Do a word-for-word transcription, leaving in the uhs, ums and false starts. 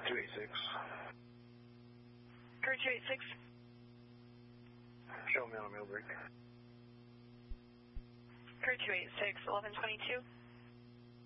two eighty-six. Current two eighty-six. Show me on a mail break. Current two eighty-six, eleven twenty-two.